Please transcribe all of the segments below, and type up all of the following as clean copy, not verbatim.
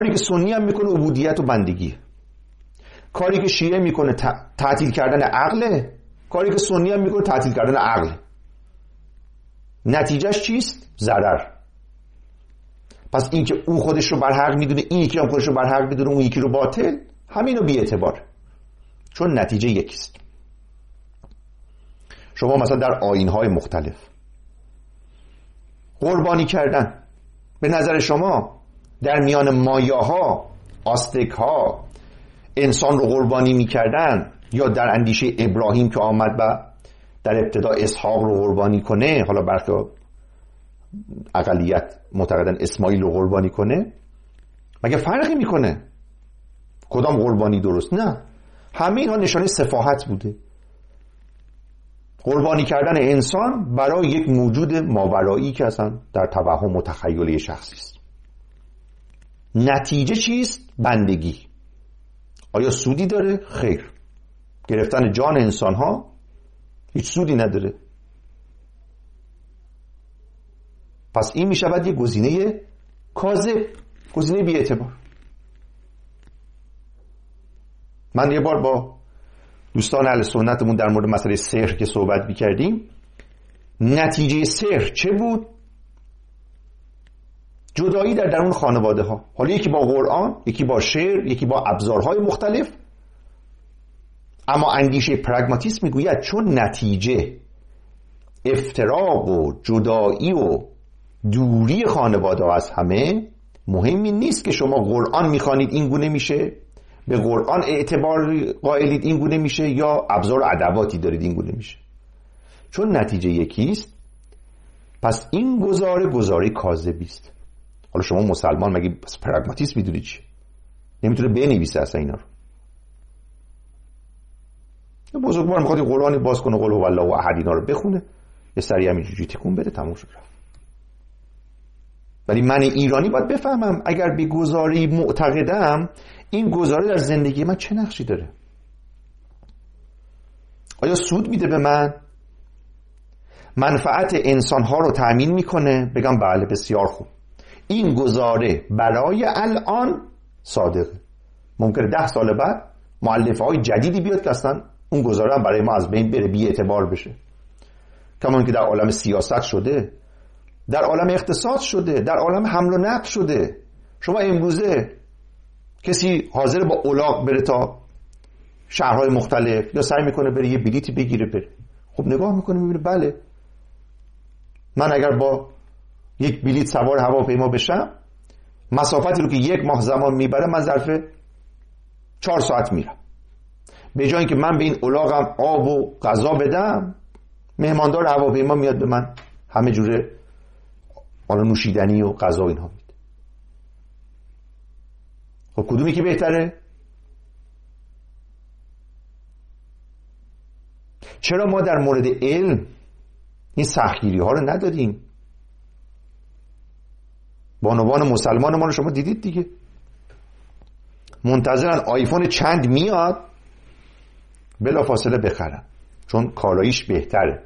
کاری که سنی هم میکنه عبودیت و بندگی، کاری که شیعه میکنه تعطیل کردن عقله، کاری که سنی هم میکنه تعطیل کردن عقل. نتیجهش چیست؟ ضرر. پس این که اون خودش رو بر حق میدونه، این یکی هم خودش رو بر حق میدونه، اون یکی رو باطل، همینو بی اعتبار، چون نتیجه یکیست. شما مثلا در آیین‌های مختلف قربانی کردن، به نظر شما در میان مایاها، آستک‌ها انسان رو قربانی میکردن، یا در اندیشه ابراهیم که آمد و در ابتدا اسحاق رو قربانی کنه، حالا برخی اقلیت معتقدن اسماعیل رو قربانی کنه، مگه فرقی میکنه کدام قربانی درست؟ نه، همه اینها نشانه سفاهت بوده. قربانی کردن انسان برای یک موجود ماورایی که اصلا در توهم و تخیل شخصی است. نتیجه چیست؟ بندگی. آیا سودی داره؟ خیر. گرفتن جان انسان ها هیچ سودی نداره. پس این می شود یک گزینه کاذب، گزینه بی اعتبار. من یه بار با دوستان اهل سنتمون در مورد مسئله سحر که صحبت می‌کردیم، نتیجه سحر چه بود؟ جدایی در درون خانواده ها. حالا یکی با قرآن، یکی با شعر، یکی با ابزارهای مختلف. اما اندیشه پراگماتیسم میگوید چون نتیجه افتراق و جدایی و دوری خانواده ها از همه، مهمی نیست که شما قرآن میخوانید این گونه میشه، به قرآن اعتبار قائلید این گونه میشه، یا ابزار و ادواتی دارید این گونه میشه. چون نتیجه یکیست، پس این گزاره کاذبی است. حالا شما مسلمان مگه پراگماتیسم میدونید چی؟ نمیتونه بنویسه اصلا اینا رو. بزرگوار میخواد قرآنی باز کنه، قل هو الله احد اینا رو بخونه، یه سری همینجوری تکون بده، تموم شد رفت. ولی من ایرانی باید بفهمم اگر به گزاره‌ای معتقدم، این گزاره در زندگی من چه نقشی داره؟ آیا سود میده به من؟ منفعت انسانها رو تأمین میکنه؟ بگم بله، بسیار خوب. این گزاره برای الان صادقه. ممکنه 10 سال بعد مؤلفه های جدیدی بیاد که اصلا اون گزاره هم برای ما از بین بره، بی اعتبار بشه. کما که در عالم سیاست شده، در عالم اقتصاد شده، در عالم حمل و نقل شده. شما امروزه کسی حاضر با الاغ بره تا شهرهای مختلف، یا سعی میکنه بره یه بلیتی بگیره بره. خب نگاه میکنه میبینه بله، من اگر با یک بلیت سوار هواپیما بشم، مسافتی رو که 1 ماه زمان میبره من ظرف 4 ساعت میرم. به جای اینکه من به این الاغم آب و غذا بدم، مهماندار هواپیما میاد به من همه جوره نوشیدنی و غذا اینها میده. خب کدومی که بهتره؟ چرا ما در مورد علم این سختگیری ها رو ندادیم؟ بانوان مسلمان ما رو شما دیدید دیگه، منتظرن آیفون چند میاد بلا فاصله بخرن، چون کالاییش بهتره.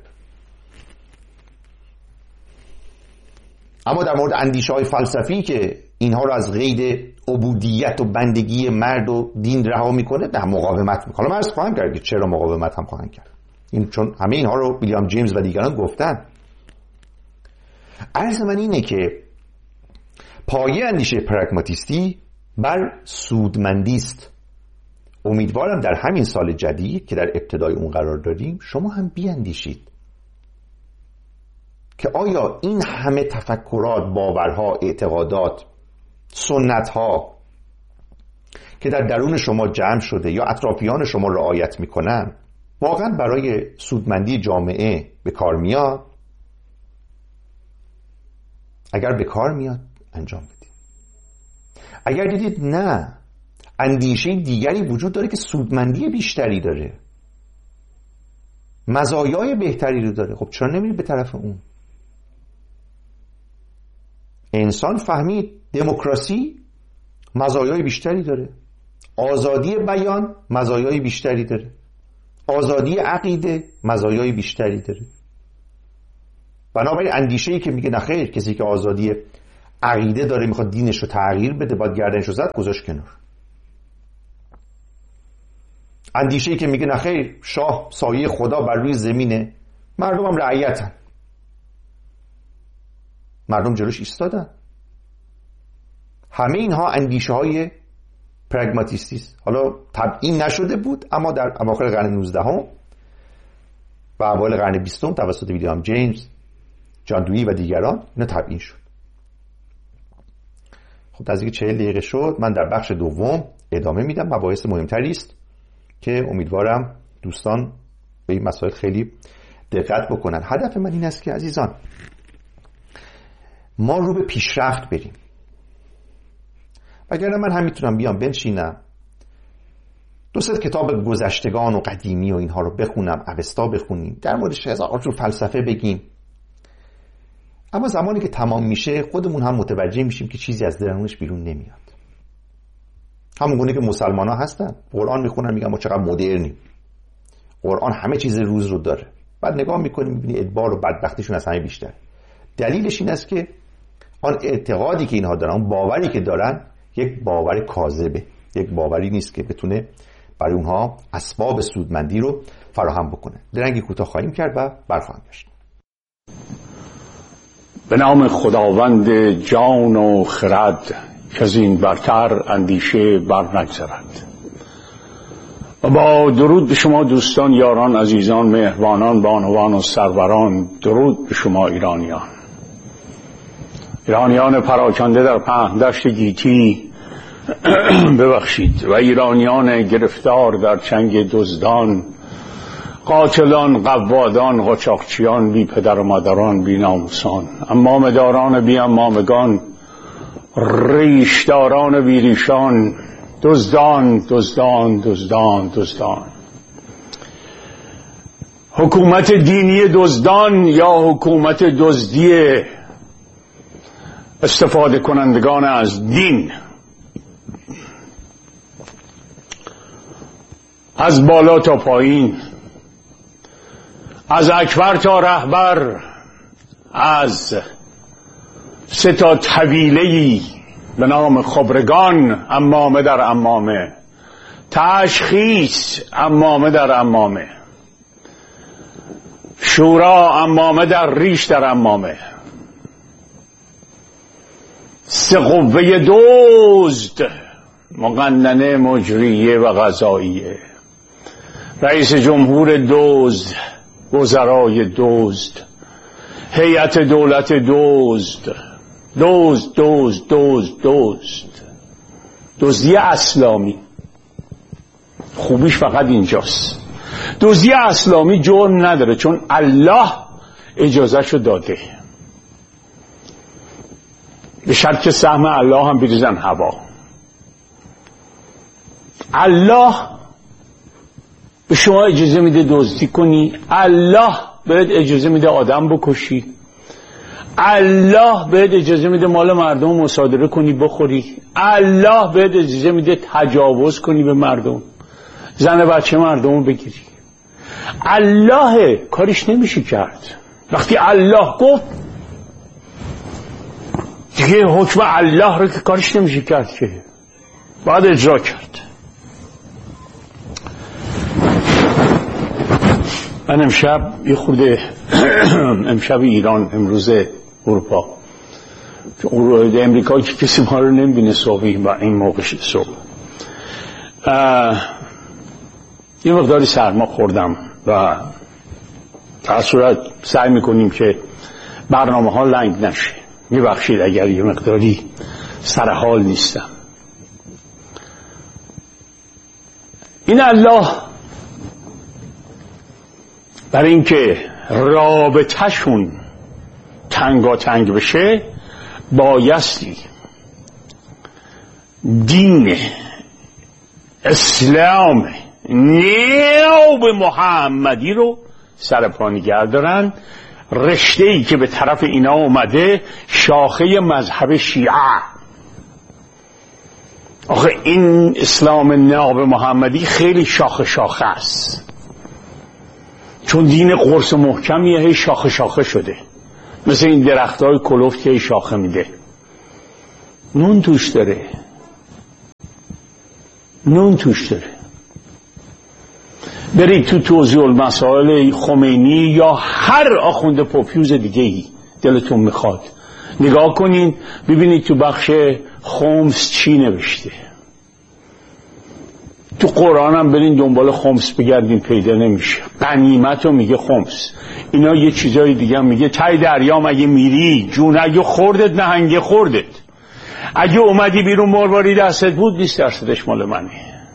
اما در مورد اندیشه های فلسفی که اینها رو از قید عبودیت و بندگی مرد و دین رها میکنه، نه مقاومت میکنه. من عرض خواهم کرد که چرا مقاومت هم خواهند کرد، این چون همه اینها رو ویلیام جیمز و دیگران گفتن. عرض من اینه که پایه اندیشه پراگماتیستی بر سودمندی است. امیدوارم در همین سال جدید که در ابتدای اون قرار داریم، شما هم بیاندیشید که آیا این همه تفکرات، باورها، اعتقادات، سنتها که در درون شما جمع شده یا اطرافیان شما رعایت میکنن، واقعا برای سودمندی جامعه به کار میاد؟ اگر به کار میاد انجام بدید. اگر دیدید نه، اندیشه دیگری وجود داره که سودمندی بیشتری داره، مزایای بهتری رو داره، خب چرا نمیرید به طرف اون؟ انسان فهمید دموکراسی مزایای بیشتری داره، آزادی بیان مزایای بیشتری داره، آزادی عقیده مزایای بیشتری داره. بنابراین اندیشه‌ای که میگه نخیر، کسی که آزادی عقیده داره میخواد دینش رو تغییر بده، باید گردنش رو زد، گذاشت کنار. اندیشه‌ای که میگه نخیر شاه سایه خدا بر روی زمینه، مردم هم رعیتن، مردم جلوش ایستادن. همه اینها اندیشه های پراگماتیستی است. حالا تبیین نشده بود، اما در اواخر قرن 19 و اوایل قرن 20 توسط ویلیام جیمز، جان دویی و دیگران اینا تبیین شد. خب از اینکه 40 دقیقه شد، من در بخش دوم ادامه میدم. مباحث مهمتری است که امیدوارم دوستان به این مسائل خیلی دقت بکنن. هدف من این است که عزیزان ما رو به پیشرفت بریم. وگرنه من هم میتونم بیام بنشینم 200 کتاب گذشتگان و قدیمی و اینها رو بخونم، اوستا بخونیم، در موردش هزار جور فلسفه بگیم، اما زمانی که تمام میشه خودمون هم متوجه میشیم که چیزی از درونش بیرون نمیاد. همون گونه که مسلمان ها هستن، قرآن میخونن میگن ما چقدر مدرنیم، قرآن همه چیز روز رو داره، بعد نگاه میکنیم میبینی ادبار و بدبختیشون از همه بیشتر. دلیلش این است که آن اعتقادی که اینها دارن، اون باوری که دارن، یک باور کاذبه، یک باوری نیست که بتونه برای اونها اسباب سودمندی رو فراهم بکنه. درنگی کوتاه خواهیم کرد و برخواهیم گشت. به نام خداوند جان و خرد که از این برتر اندیشه بر نگذرد. و با درود به شما دوستان، یاران، عزیزان، مهربانان، بانوان و سروران، درود به شما ایرانیان پراکنده در پهن‌دشت گیتی ببخشید، و ایرانیان گرفتار در چنگ دزدان، قاتلان، قوادان، قاچاقچیان، بی پدر و مادران، بی ناموسان، امامداران بی امامگان، ریشداران بی ریشان، دزدان دزدان دزدان دزدان، حکومت دینی دزدان یا حکومت دزدی استفاده کنندگان از دین، از بالا تا پایین، از اکبر تا رهبر، از 3 تا طویله‌ای به نام خبرگان، امامه در امامه، تشخیص امامه در امامه، شورا امامه در ریش در امامه، 3 قوه دزد، مقننه، مجریه و قضاییه، رئیس جمهور دزد، وزرای دزد، هیئت دولت دزد، دزد دزد دزد دزد، دزدی اسلامی. خوبیش فقط اینجاست، دزدی اسلامی جرم نداره چون الله اجازهشو داده، به شرط که سهم الله هم بریزن هوا. الله به شما اجازه میده دزدی کنی، الله بهت اجازه میده آدم بکشی، الله بهت اجازه میده مال مردم مصادره کنی بخوری، الله بهت اجازه میده تجاوز کنی به مردم، زن بچه مردم رو بگیری. الله کارش نمیشه کرد. وقتی الله گفت دیگه حکم الله رو که کارش نمیشه کرد، که باید اجرا کرد. من امشب یه خورده امشب ایران، امروز اروپا، امریکا که کسی ما رو نمیبینه صبحی و این موقع صبح، یه مقداری سرما خوردم و در صورت سعی میکنیم که برنامه ها لنگ نشه. میبخشید اگر یه مقداری سرحال نیستم. این الله برای اینکه رابطه‌شون تنگاتنگ بشه بایستی دین اسلام نیاب محمدی رو سرپا نگه دارن. رشته‌ای که به طرف اینا اومده شاخه مذهب شیعه. آخه این اسلام نیاب محمدی خیلی شاخه است، چون دین قرص محکمیه، هی شاخه شده، مثل این درختای کلفت که هی شاخه میده. نون توش داره، نون توش داره. برید تو توضیح المسائل خمینی یا هر آخوند پوپیوز دیگه ای دلتون میخواد نگاه کنین، ببینید تو بخش خمس چی نوشته. تو قرآن هم برین دنبال خمس بگردین پیدا نمیشه. غنیمت رو میگه خمس، اینا یه چیزای دیگه هم میگه. تای دریام اگه میری جون اگه خوردت نهنگه خوردت، اگه اومدی بیرون مرواری دستت بود 20% مال منه.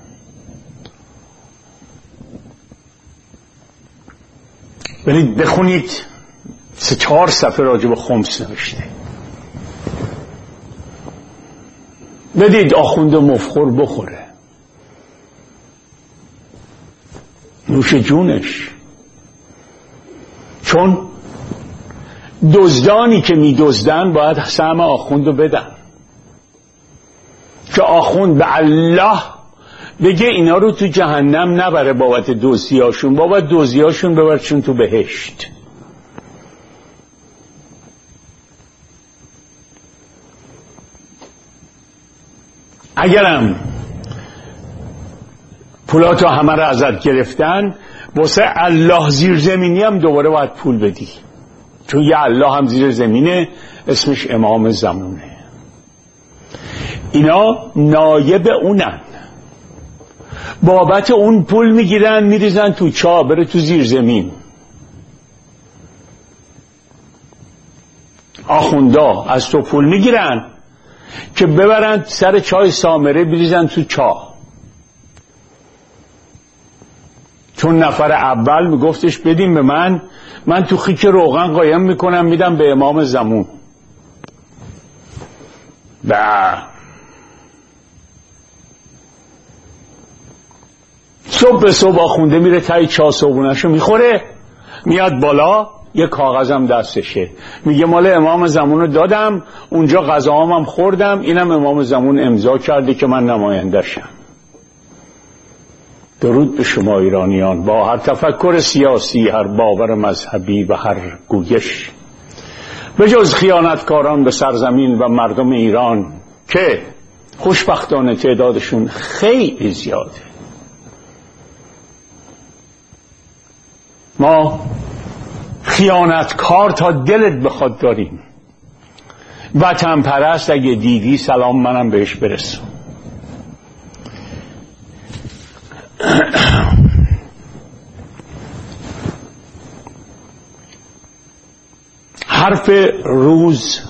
برید بخونید 3-4 صفحه راجع به خمس نوشته. بدید آخوند مفخور بخوره، نوش جونش. چون دزدانی که می دزدن باید سهم آخوند رو بدن، که آخوند به الله بگه اینا رو تو جهنم نبره بابت دزدیاشون، بابت دزدیاشون ببرشون تو بهشت. اگرم پولاتو همه رو ازت گرفتن، واسه الله زیرزمینی هم دوباره باید پول بدی، چون یه الله هم زیر زمینه اسمش امام زمونه. اینا نایب اونن، بابت اون پول میگیرن میریزن تو چاه بره تو زیر زمین. آخوندا از تو پول میگیرن که ببرن سر چای سامره بریزن تو چاه. چون نفر اول میگفتش بدیم به من تو خیک روغن قایم میکنم میدم به امام زمون. صبح به صبح آخونده میره تای چاه صبحونه‌شو میخوره، میاد بالا یه کاغذم دستشه میگه مال امام زمون رو دادم، اونجا غذاهام خوردم، اینم امام زمون امضا کرده که من نماینده‌شم. درود به شما ایرانیان، با هر تفکر سیاسی، هر باور مذهبی و هر گویش، به جز خیانتکاران به سرزمین و مردم ایران که خوشبختانه تعدادشون خیلی زیاده. ما خیانتکار تا دلت بخواد داریم. وطن پرست اگه دیدی سلام منم بهش برسون. حرف روز،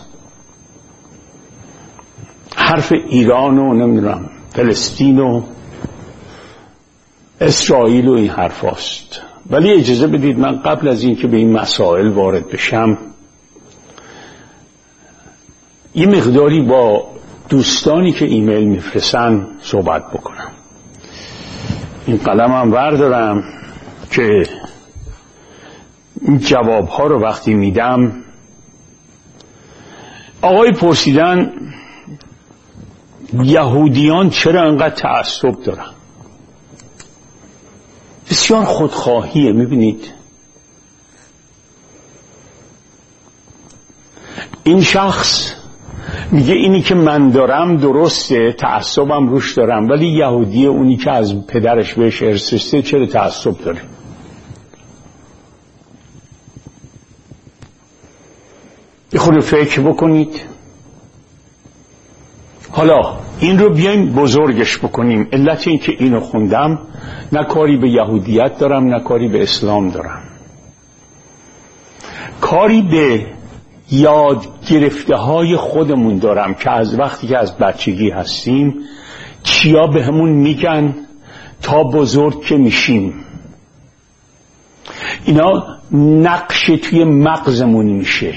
حرف ایران و نمیدونم فلسطین و اسرائیل و این حرف هاست. ولی اجازه بدید من قبل از این که به این مسائل وارد بشم یه مقداری با دوستانی که ایمیل میفرستن صحبت بکنم. این قلمم بردارم که این جوابها رو وقتی میدم. آقای پرسیدن یهودیان چرا انقدر تعصب دارن؟ بسیار خودخواهیه. میبینید این شخص میگه اینی که من دارم درسته، تعصبم روش دارم، ولی یهودی اونی که از پدرش بهش ارث رسیده چرا تعصب داره؟ یه خورده فکر بکنید. حالا این رو بیایم بزرگش بکنیم. علت این که اینو خوندم نه کاری به یهودیت دارم نه کاری به اسلام دارم، کاری به یاد گرفته های خودمون دارم که از وقتی که از بچگی هستیم چیا به همون میگن تا بزرگ که میشیم. اینا نقش توی مغزمون میشه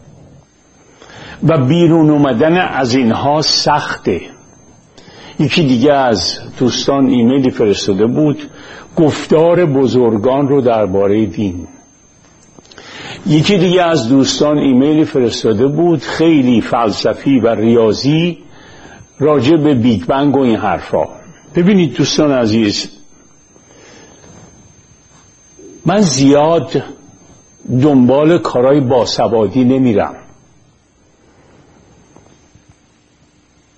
و بیرون اومدن از اینها سخته. یکی دیگه از دوستان ایمیلی فرستاده بود گفتار بزرگان رو درباره دین. یکی دیگه از دوستان ایمیلی فرستاده بود خیلی فلسفی و ریاضی راجع به بیگ بنگ و این حرفا. ببینید دوستان عزیز، من زیاد دنبال کارهای باسوادی نمیرم.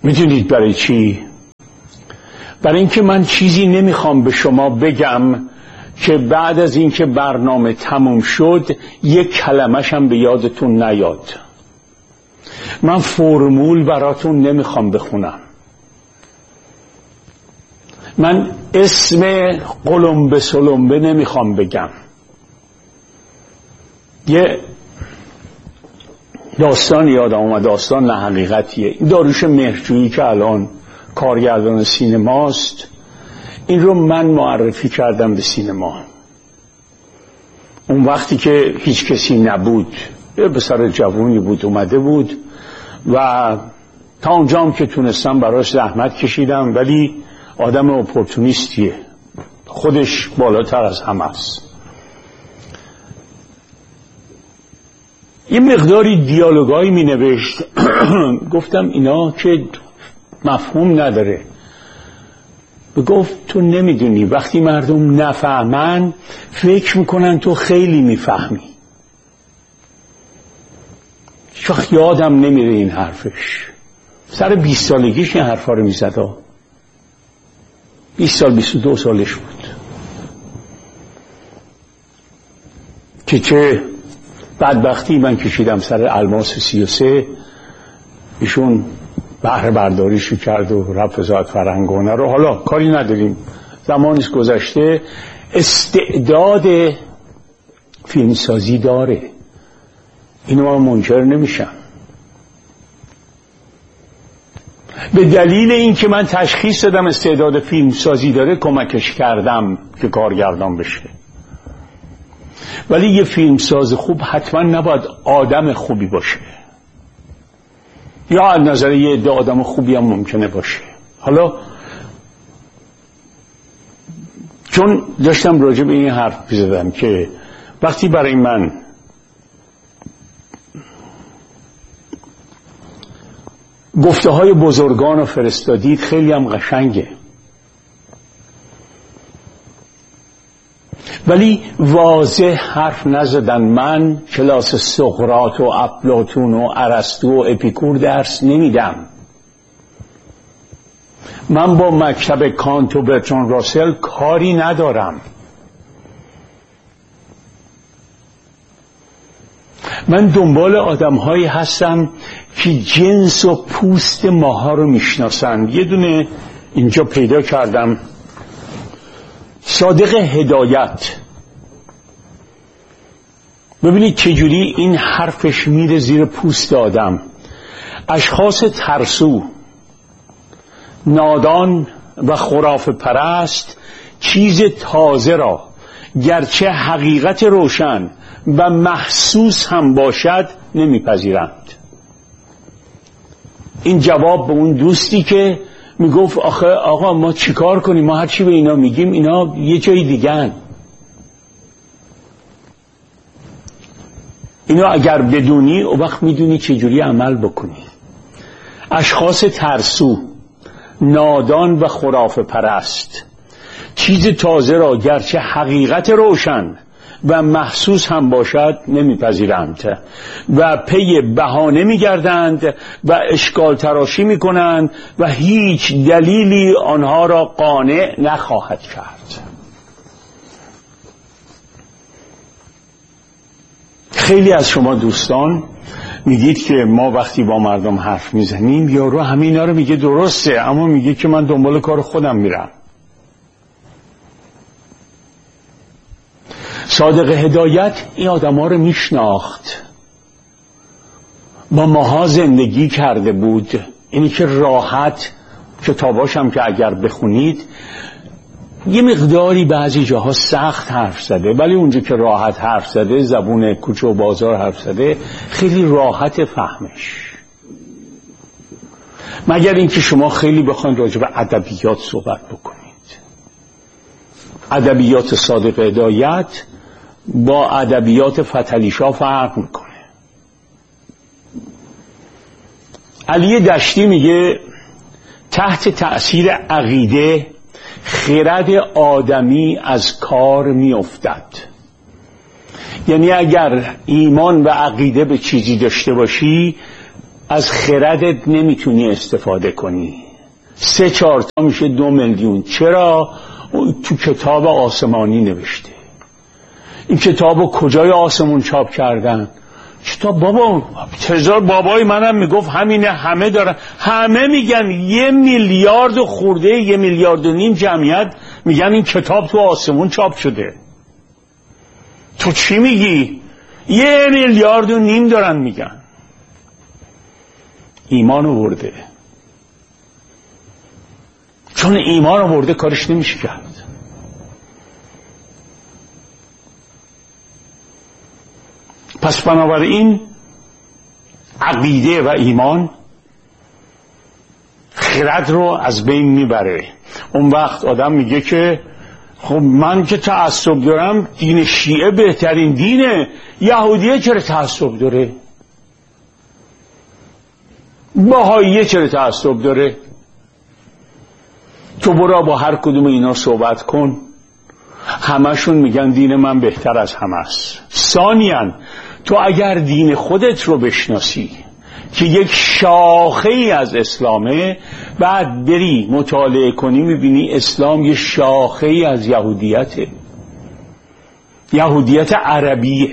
میدونید برای چی؟ برای اینکه من چیزی نمیخوام به شما بگم که بعد از اینکه برنامه تموم شد یک کلمش هم به یادتون نیاد. من فرمول براتون نمیخوام بخونم. من اسم قلمبه سلمبه نمیخوام بگم. یه داستان یادم اومد، داستان نه حقیقتیه. این داریوش مهرجویی که الان کارگردان سینماست، این رو من معرفی کردم به سینما. اون وقتی که هیچ کسی نبود، یه پسر جوونی بود اومده بود و تا اونجام که تونستم براش زحمت کشیدم، ولی آدم اپورتونیستیه، خودش بالاتر از همه است. یه مقداری دیالوگایی می نوشت. گفتم اینا که مفهوم نداره. گفت تو نمیدونی، وقتی مردم نفهمن فکر میکنن تو خیلی میفهمی. چخ یادم نمیره این حرفش. سر 20 سالگیش این حرفا رو میزد. 20 سال 22 سالش بود که چه بدبختی من کشیدم سر الماس 33. ایشون بهره برداریشو کرد و رفت وزارت فرهنگونه رو. حالا کاری نداریم، زمانیست گذشته. استعداد فیلمسازی داره، اینو من منکر نمیشم. به دلیل اینکه من تشخیص دادم استعداد فیلمسازی داره کمکش کردم که کارگردان بشه. ولی یه فیلمساز خوب حتما نباید آدم خوبی باشه، یا از نظر یه عده آدم خوبی هم ممکنه باشه. حالا چون داشتم راجع به این حرف می‌زدم که وقتی برای من گفته های بزرگان رو فرستادید خیلی هم قشنگه، ولی واضح حرف نزدن. من کلاس سقراط و افلاطون و ارسطو و اپیکور درس نمیدم. من با مکتب کانت و برتراند راسل کاری ندارم. من دنبال آدم‌هایی هستم که جنس و پوست ماها رو میشناسن. یه دونه اینجا پیدا کردم، صادق هدایت. ببینید چجوری این حرفش میره زیر پوست آدم. اشخاص ترسو، نادان و خرافه پرست چیز تازه را گرچه حقیقت روشن و محسوس هم باشد نمیپذیرند. این جواب به اون دوستی که میگفت آخه آقا ما چیکار کنیم، ما هرچی به اینا میگیم اینا یه جای دیگن. اینا اگر بدونی اون وقت میدونی چجوری عمل بکنی. اشخاص ترسو، نادان و خرافه پرست چیز تازه را گرچه حقیقت روشن و محسوس هم باشد نمیپذیرند و پی بهانه میگردند و اشکال تراشی میکنند و هیچ دلیلی آنها را قانع نخواهد کرد. خیلی از شما دوستان میگید که ما وقتی با مردم حرف میزنیم یارو همینا رو میگه درسته، اما میگه که من دنبال کار خودم میرم. صادق هدایت این آدم ها رو میشناخت، با ماها زندگی کرده بود. اینی که راحت کتاباشم که اگر بخونید یه مقداری بعضی جاها سخت حرف زده، ولی اونجا که راحت حرف زده، زبون کوچه و بازار حرف زده، خیلی راحت فهمش. مگر اینکه شما خیلی بخواید راجع به ادبیات صحبت بکنید. ادبیات صادق هدایت با ادبیات فتحعلی شاه فرق میکنه. علی دشتی میگه تحت تأثیر عقیده خرد آدمی از کار میافتد. یعنی اگر ایمان و عقیده به چیزی داشته باشی از خردت نمیتونی استفاده کنی. 3-4 تا میشه 2 میلیون. چرا؟ تو کتاب آسمانی نوشته. این کتابو کجای آسمون چاپ کردن؟ کتاب بابا تزار بابای منم میگفت همینه، همه دارن، همه میگن 1 میلیارد خورده، 1.5 میلیارد جمعیت میگن این کتاب تو آسمون چاپ شده. تو چی میگی؟ 1.5 میلیارد دارن میگن. ایمان آورده. چون ایمان آورده کارش نمیشه کرد. پس بنابراین عقیده و ایمان خرد رو از بین میبره. اون وقت آدم میگه که خب من که تعصب دارم، دین شیعه بهترین دینه، یهودیه چرا تعصب داره؟ بهائیه چرا تعصب داره؟ تو برو با هر کدوم اینا صحبت کن، همشون میگن دین من بهتر از همه است. ثانیاً تو اگر دین خودت رو بشناسی که یک شاخه ای از اسلامه، بعد بری مطالعه کنی میبینی اسلام یک شاخه ای از یهودیته، یهودیت عربیه.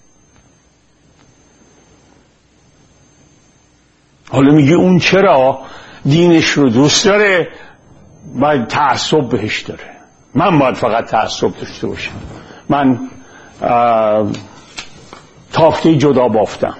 حالا میگی اون چرا دینش رو دوست داره باید تعصب بهش داره؟ من باید فقط تعصب داشته باشم؟ من تافته جدا بافتم.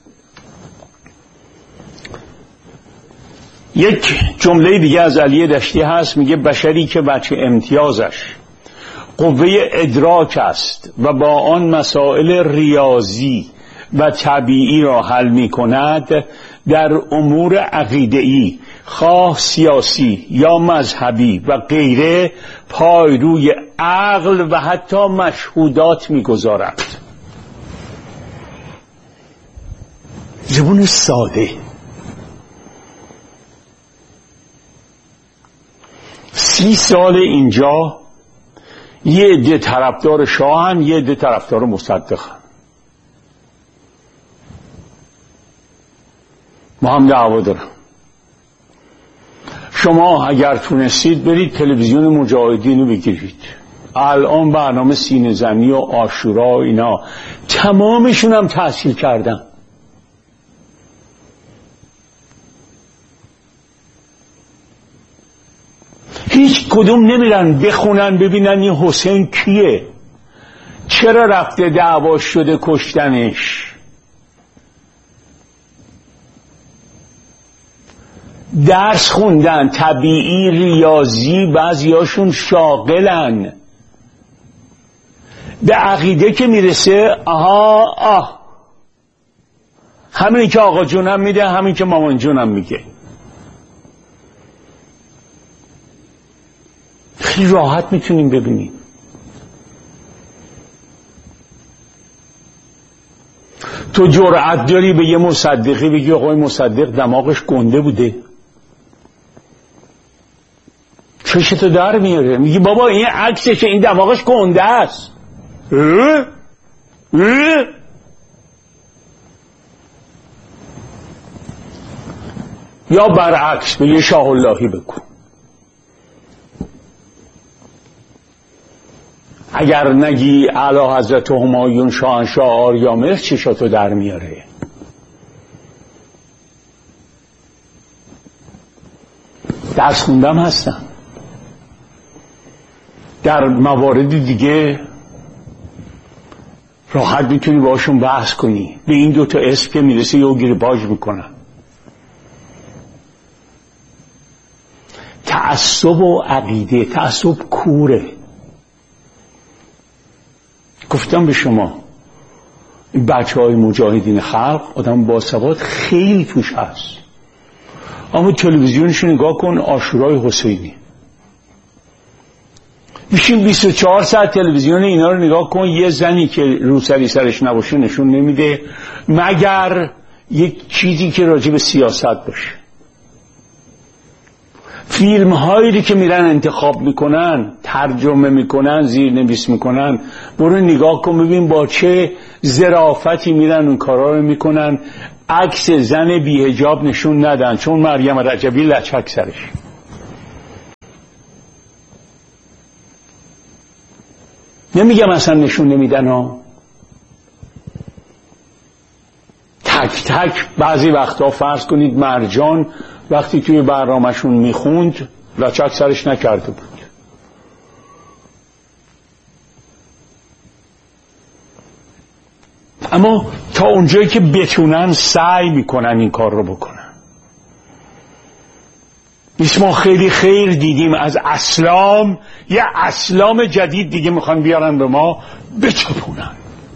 یک جمله دیگه از علی دشتی هست، میگه بشری که بچه امتیازش قوه ادراک است و با آن مسائل ریاضی و طبیعی را حل می کند، در امور عقیده‌ای خواه سیاسی یا مذهبی و غیره پای روی عقل و حتی مشهودات می گذارد. زبون ساده. 30 سال اینجا یه عده طرفدار شاهن، یه عده طرفدار مصدقن، ما هم دعوا دارم. شما اگر تونستید برید تلویزیون مجاهدین رو بگیرید، الان برنامه سینه زنی و عاشورا و اینا تمامشون هم تحصیل کردن. هیچ کدوم نمیرن بخونن ببینن این حسین کیه، چرا رفته دعوا شده کشتنش. درس خوندن، طبیعی، ریاضی، بعضیاشون شاغلن. به عقیده که میرسه همین که آقا جونم میده، همین که مامان جونم میگه. خیلی راحت میتونیم ببینیم. تو جرأت داری به یه مصدقی بگی آقای مصدق دماغش گنده بوده؟ چشتو در میاره، میگی بابا این عکسشه، این دماغش گنده است. یا برعکس به یه شاه اللهی بگو. اگر نگی اعلی حضرت همایون شاهنشاه آریامهر چشاتو در میاره. درس خوندم هستم، در موارد دیگه راحت میتونی باشون بحث کنی. به این 2 تا اسم که میرسه یه گریباژ میکنن. تعصب و عقیده، تعصب کوره. گفتم به شما این بچه‌های مجاهدین خلق آدم باسواد خیلی توش هست، اما تلویزیونشو نگاه کن، عاشورای حسینی میشین 24 ساعت تلویزیون اینا رو نگاه کن، یه زنی که روسری سرش نباشه نشون نمیده مگر یک چیزی که راجع به سیاست باشه. فیلم هایی که میرن انتخاب میکنن، ترجمه میکنن، زیرنویس میکنن، برو نگاه کن ببین با چه ظرافتی میرن اون کارا رو میکنن. عکس زن بی‌حجاب نشون ندن، چون مریم رجبی لچک سرش. نمیگم اصلا نشون نمیدن ها، تک تک بعضی وقتا فرض کنید مرجان وقتی توی برنامه‌شون میخوند لچک سرش نکرده بود. اما تا اونجایی که بتونن سعی میکنن این کار رو بکنن. ما خیلی خیر دیدیم از اسلام، یه اسلام جدید دیگه میخوان بیارن به ما بچپونن.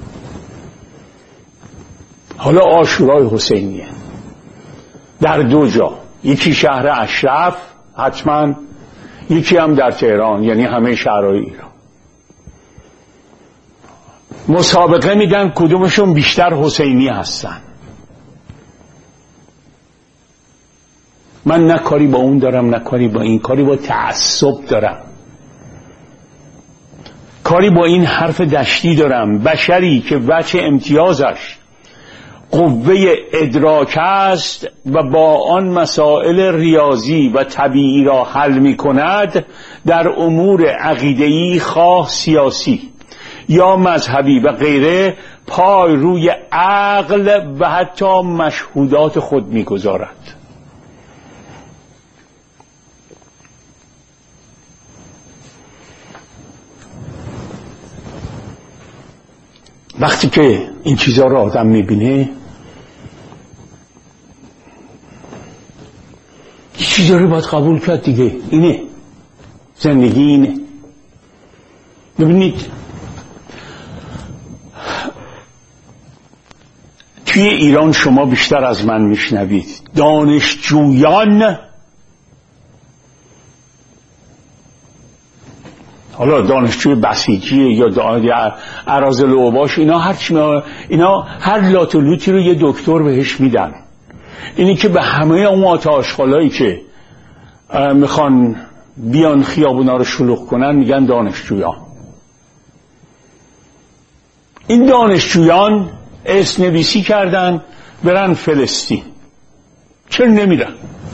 حالا عاشورای حسینیه در 2 جا، یکی شهر اشرف حتما، یکی هم در تهران، یعنی همه شهرهای ایران. مسابقه میدن کدومشون بیشتر حسینی هستن. من نه کاری با اون دارم نه کاری با این، کاری با تعصب دارم، کاری با این حرف دشتی دارم. بشری که وجه امتیازش قوه ادراک است و با آن مسائل ریاضی و طبیعی را حل می کند، در امور عقیده‌ای خواه سیاسی یا مذهبی و غیره پای روی عقل و حتی مشهودات خود می گذارد. وقتی که این چیزها رو آدم میبینه، یه چیزی رو باید قبول کرد دیگه. اینه زندگی، اینه. ببینید توی ایران شما بیشتر از من میشنوید دانشجویان، حالا دانشجوی بسیجی یا اراذل و اوباش، اینا هر لات و لوتی رو یه دکتر بهش میدن. اینی که به همه اون آتش‌خالایی که میخوان بیان خیابونا رو شلوغ کنن میگن دانشجویان. این دانشجویان اسم نویسی کردن برن فلسطین. چرا نمیرن؟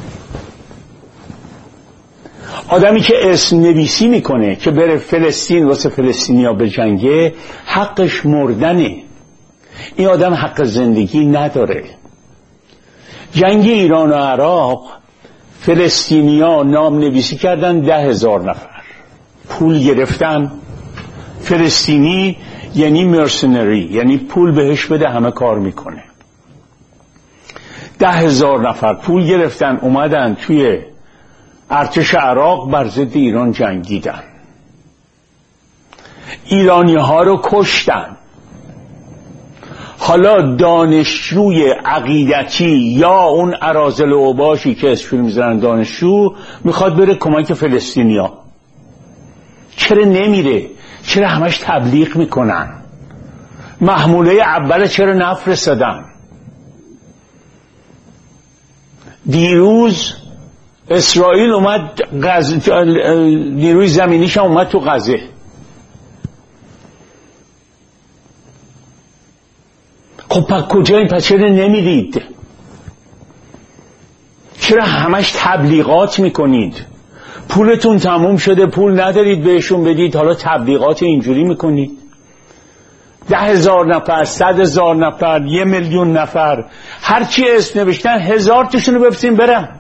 آدمی که اسم نویسی میکنه که بره فلسطین واسه فلسطینیا به جنگه، حقش مردنه. این آدم حق زندگی نداره. جنگ ایران و عراق فلسطینیا نام نویسی کردن 10,000 نفر، پول گرفتن. فلسطینی یعنی مرسنری، یعنی پول بهش بده همه کار میکنه. 10,000 نفر پول گرفتن اومدن توی ارتش عراق بر ضد ایران جنگیدن. ایرانی ها رو کشتن. حالا دانشجوی عقیدتی یا اون اراذل و اوباشی که اسمشون میذارن دانشجو میخواد بره کمک فلسطینیا. چرا نمیره؟ چرا همش تبلیغ میکنن؟ محموله اول چرا نفرستادن؟ دیروز اسرائیل اومد نیروی زمینیش هم اومد تو غزه. خب پس کجایین؟ پس چرا نمیدید؟ چرا همش تبلیغات میکنید؟ پولتون تموم شده، پول ندارید بهشون بدید، حالا تبلیغات اینجوری میکنید. 10,000 نفر، 100,000 نفر، 1,000,000 نفر، هر چی اسم نوشتن 1000 تاشونو بفرستین برن.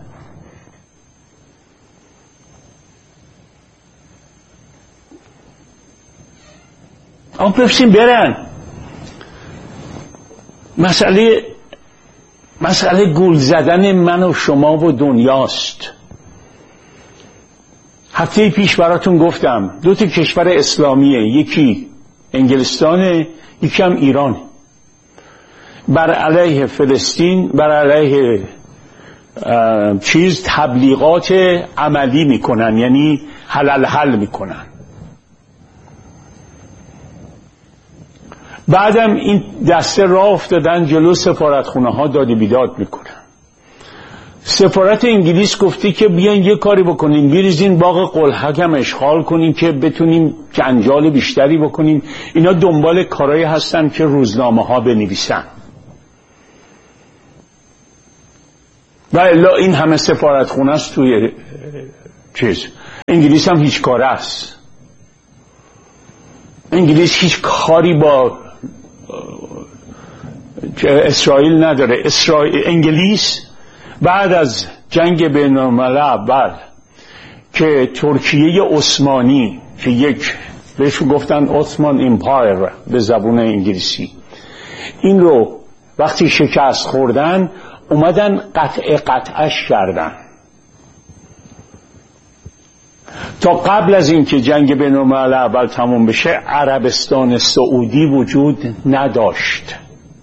بفرستین برن. مسئله گول زدن من و شما و دنیاست. هفته پیش براتون گفتم 2 کشور اسلامیه، یکی انگلستانه یکی هم ایرانه، بر علیه فلسطین، بر علیه تبلیغات عملی میکنن، یعنی حل میکنن. بعدم این دسته راه افتادن جلو سفارتخونه ها داد بیداد میکنن. سفارت انگلیس گفته که بیاین یه کاری بکنیم، بریزین باغ قلهک هم اشغال کنیم که بتونیم جنجال بیشتری بکنیم. اینا دنبال کارایی هستن که روزنامه ها بنویسن. و الا این همه سفارتخونه است توی چیز. انگلیس هم هیچ کاره است. انگلیس هیچ کاری با اسرائیل نداره. انگلیس بعد از جنگ بین الملل اول که ترکیه عثمانی که یک بهش گفتن عثمان ایمپایر به زبون انگلیسی، این رو وقتی شکست خوردن اومدن قطعش کردن. تا قبل از این که جنگ بین الملل اول تموم بشه عربستان سعودی وجود نداشت.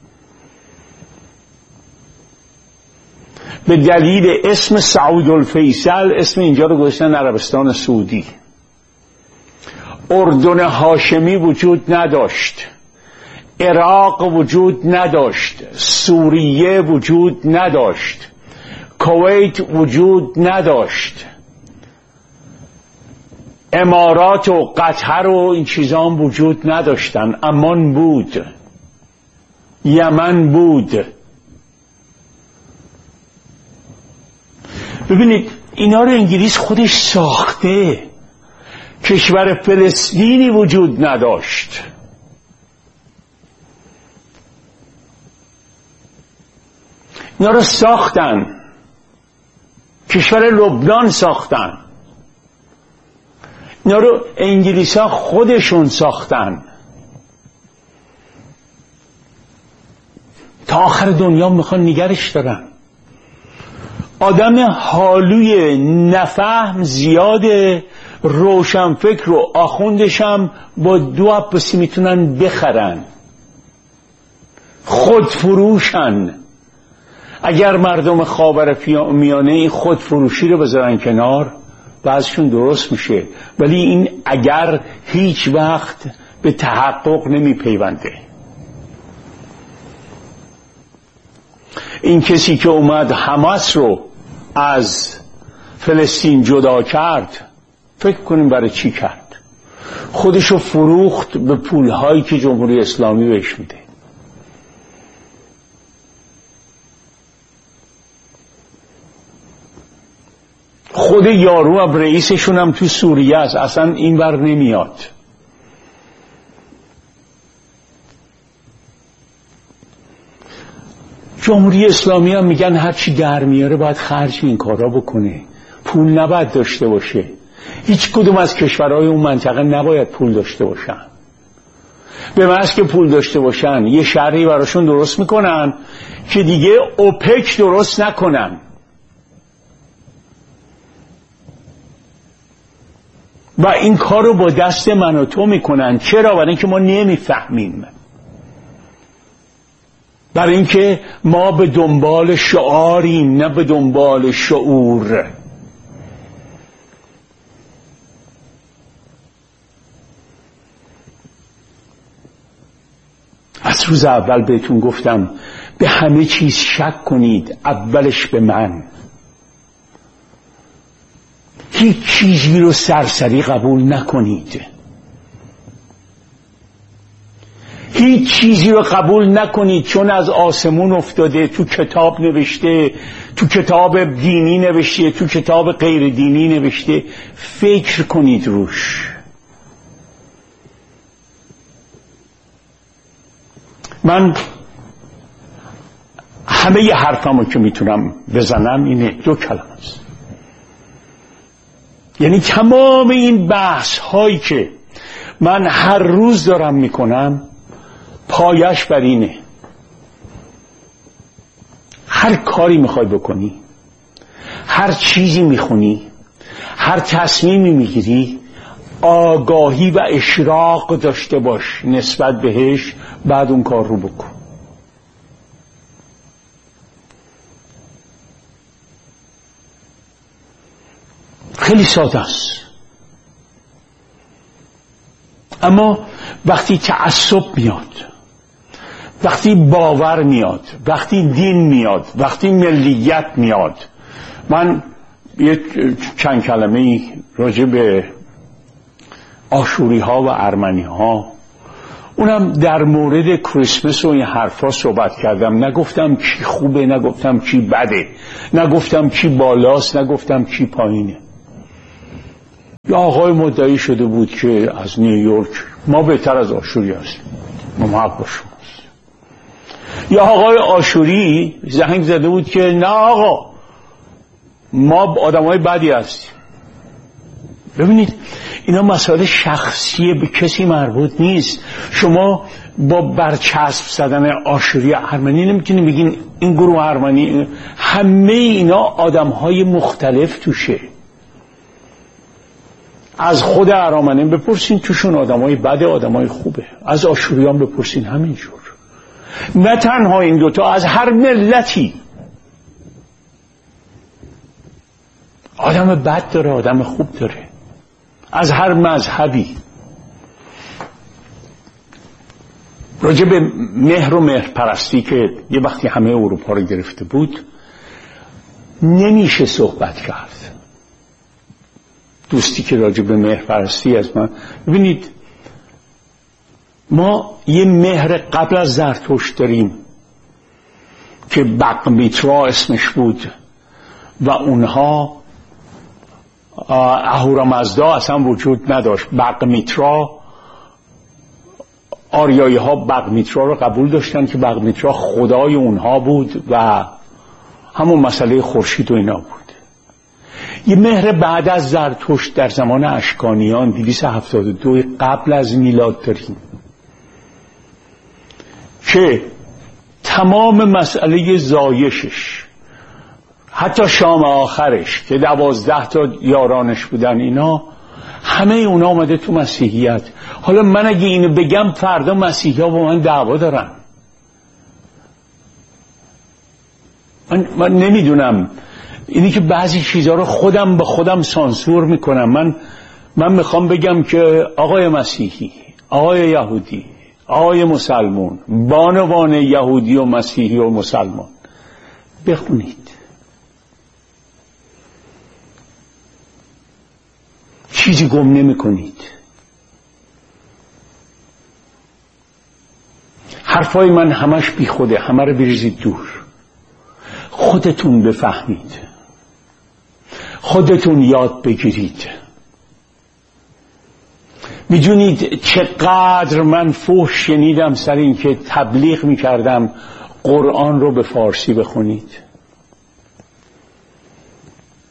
به دلیل اسم سعود الفیصل اسم اینجا رو گذاشتن عربستان سعودی. اردن هاشمی وجود نداشت، عراق وجود نداشت، سوریه وجود نداشت، کویت وجود نداشت، امارات و قطر و این چیزا هم وجود نداشتن. عمان بود، یمن بود. ببینید اینا رو انگلیس خودش ساخته. کشور فلسطینی وجود نداشت. اینا رو ساختن. کشور لبنان ساختن. اینا رو انگلیس ها خودشون ساختن. تا آخر دنیا میخوان نگرش دارن. آدم حالوی نفهم زیاده، روشنفکر و آخوندشم با 2 عباسی میتونن بخرن. خودفروشن. اگر مردم خاورمیانه این خودفروشی رو بذارن کنار بعضشون درست میشه، ولی این اگر هیچ وقت به تحقق نمیپیونده. این کسی که اومد حماس رو از فلسطین جدا کرد فکر کنیم برای چی کرد؟ خودشو فروخت به پولهایی که جمهوری اسلامی بهش میده. خود یارو هم رئیسشون هم تو سوریه است، اصلا این ور نمیاد. جمهوری اسلامی هم میگن هر چی در میاره باید خرج این کارا بکنه، پول نباید داشته باشه. هیچ کدوم از کشورهای اون منطقه نباید پول داشته باشن. به محض که پول داشته باشن یه شرعی براشون درست میکنن که دیگه اوپک درست نکنن. و این کار رو با دست من و تو میکنن. چرا؟ برای اینکه ما نمیفهمیم، برای اینکه ما به دنبال شعاریم نه به دنبال شعور. از روز اول بهتون گفتم به همه چیز شک کنید، اولش به من. هیچ چیزی رو سرسری قبول نکنید. هیچ چیزی رو قبول نکنید چون از آسمون افتاده، تو کتاب نوشته، تو کتاب دینی نوشته، تو کتاب غیر دینی نوشته. فکر کنید روش. من همه ی حرفمو که میتونم بزنم اینه، 2 کلمه است. یعنی تمام این بحث هایی که من هر روز دارم میکنم پایش بر اینه. هر کاری میخوای بکنی، هر چیزی میخونی، هر تصمیمی میگیری، آگاهی و اشراق داشته باش نسبت بهش، بعد اون کار رو بکن. خیلی ساده است. اما وقتی تعصب میاد، وقتی باور میاد، وقتی دین میاد، وقتی ملیت میاد، من یه چند کلمه راجع به آشوری ها و ارمنی ها اونم در مورد کریسمس و این حرفا صحبت کردم. نگفتم چی خوبه، نگفتم چی بده، نگفتم چی بالاست، نگفتم چی پایینه. یا آقای مدعی شده بود که از نیویورک ما بهتر از آشوری هستیم، ما حق با شماست. یا آقای آشوری زنگ زده بود که نه آقا ما آدمای بدی هستیم. ببینید اینا مسائل شخصیه، به کسی مربوط نیست. شما با برچسب زدن آشوری ارمنی نمیتونید بگین این گروه ارمنی. همه اینا آدمهای مختلف توشه. از خود ارامنه بپرسین توشون آدمای بده، آدمای خوبه. از آشوریان بپرسین همینجور. نه تنها این دوتا، از هر ملتی آدم بد داره، آدم خوب داره، از هر مذهبی. راجع به مهر و مهر پرستی که یه وقتی همه اروپا رو گرفته بود نمیشه صحبت کرد. دوستی که راجع به مهر پرستی از من، ببینید ما یه مهر قبل از زرتشت داریم که بقمیترا اسمش بود و اونها اهورامزدا اصلا وجود نداشت. بقمیترا، آریایی ها بقمیترا رو قبول داشتن که بقمیترا خدای اونها بود و همون مسئله خورشید و اینا بود. یه مهر بعد از زرتشت در زمان اشکانیان 272 قبل از میلاد داریم که تمام مسئله زایشش، حتی شام آخرش که 12 تا یارانش بودن، اینا همه اونا آمده تو مسیحیت. حالا من اگه اینو بگم فردا مسیحی ها با من دعوا دارن. من نمیدونم، اینی که بعضی چیزها رو خودم به خودم سانسور میکنم. من میخوام بگم که آقای مسیحی، آقای یهودی، آقای مسلمان، بانوان یهودی و مسیحی و مسلمان، بخونید، چیزی گم نمی کنید. حرفای من همش بی خوده، همه رو بریزید دور. خودتون بفهمید، خودتون یاد بگیرید. میدونید چقدر من فحش شنیدم سر این که تبلیغ میکردم قرآن رو به فارسی بخونید.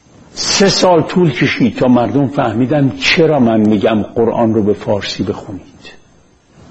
3 سال طول کشید تا مردم فهمیدن چرا من میگم قرآن رو به فارسی بخونید.